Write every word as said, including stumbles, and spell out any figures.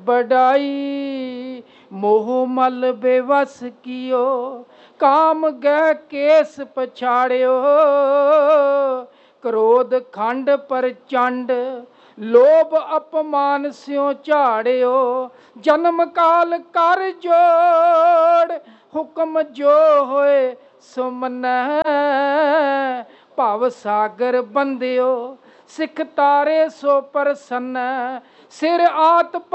बड़ाई। मोह मल बेवस कियो, काम गह केस पछाड़ियो। क्रोध खंड प्रचंड, लोभ अपमान स्यों झाड़ियो। जन्म काल कर जोड़, हुक्म जो होए सो मन्नह। भव सागर बंदियो, सिख तारे सो प्रसन्न। सिर आत